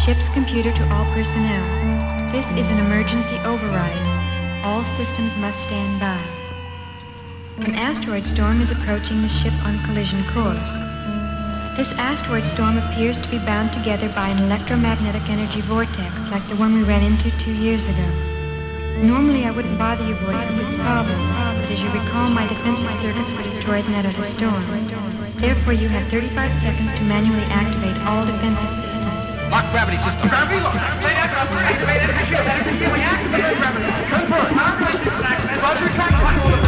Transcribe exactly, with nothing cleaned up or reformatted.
ship's computer to all personnel. This is an emergency override. All systems must stand by. An asteroid storm is approaching the ship on collision course. This asteroid storm appears to be bound together by an electromagnetic energy vortex like the one we ran into two years ago. Normally I wouldn't bother you boys with this problem, but as you recall, my defensive circuits were destroyed in that other storm. Therefore, you have thirty-five seconds to manually activate all defensive systems. Lock gravity system. Gravity lock. Activate activate energy shield. Energy shield. Activate gravity. Confirm. Roger, track.